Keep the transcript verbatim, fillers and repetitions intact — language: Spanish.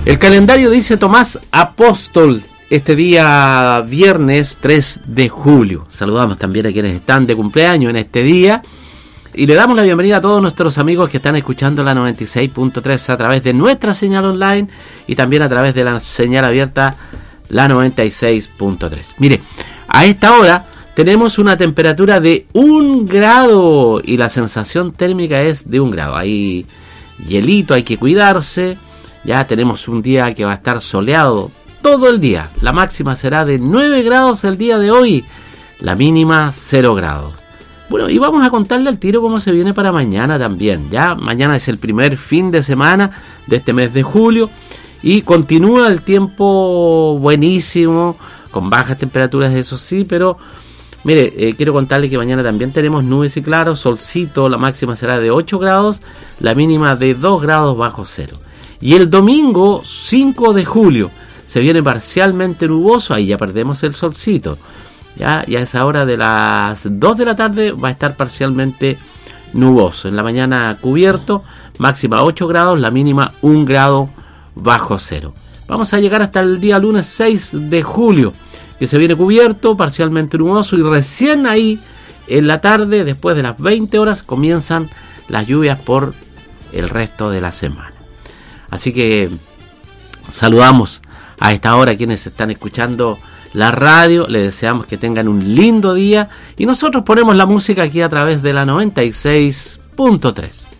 El calendario dice Tomás Apóstol, este día viernes tres de julio. Saludamos también a quienes están de cumpleaños en este día. Y le damos la bienvenida a todos nuestros amigos que están escuchando la noventa y seis punto tres a través de nuestra señal online y también a través de la señal abierta, la noventa y seis punto tres. Mire, a esta hora tenemos una temperatura de un grado y la sensación térmica es de un grado. Hay hielito, hay que cuidarse. Ya tenemos un día que va a estar soleado todo el día. La máxima será de nueve grados el día de hoy, la mínima cero grados. Bueno, y vamos a contarle al tiro cómo se viene para mañana también. Ya mañana es el primer fin de semana de este mes de julio y continúa el tiempo buenísimo, con bajas temperaturas, eso sí, pero mire, eh, quiero contarle que mañana también tenemos nubes y claros, solcito, la máxima será de ocho grados, la mínima de dos grados bajo cero. Y el domingo cinco de julio se viene parcialmente nuboso, ahí ya perdemos el solcito. Ya, ya a esa hora de las dos de la tarde va a estar parcialmente nuboso. En la mañana cubierto, máxima ocho grados, la mínima un grado bajo cero. Vamos a llegar hasta el día lunes seis de julio, que se viene cubierto, parcialmente nuboso, y recién ahí en la tarde, después de las veinte horas, comienzan las lluvias por el resto de la semana. Así que saludamos a esta hora a quienes están escuchando la radio, les deseamos que tengan un lindo día y nosotros ponemos la música aquí a través de la noventa y seis punto tres.